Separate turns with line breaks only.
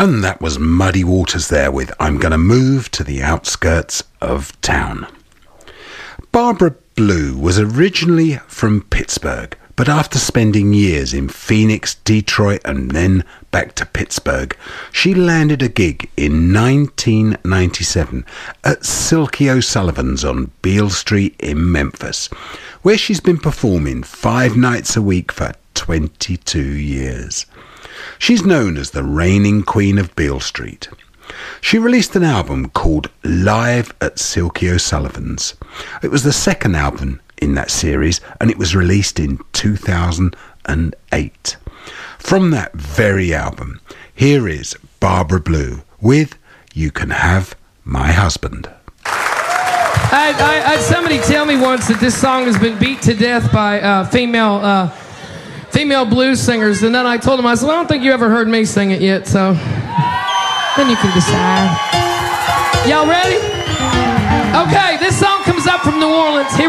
And that was Muddy Waters there with I'm Gonna Move to the Outskirts of Town. Barbara Blue was originally from Pittsburgh, but after spending years in Phoenix, Detroit and then back to Pittsburgh, she landed a gig in 1997 at Silky O'Sullivan's on Beale Street in Memphis, where she's been performing 5 nights a week for 22 years. She's known as the reigning queen of Beale Street. She released an album called Live at Silky O'Sullivan's. It was the second album in that series, and it was released in 2008. From that very album, here is Barbara Blue with You Can Have My Husband.
I had somebody tell me once that this song has been beat to death by female blues singers, and then I told them, I said, well, I don't think you ever heard me sing it yet, so then you can decide. Y'all ready? Okay, this song comes up from New Orleans.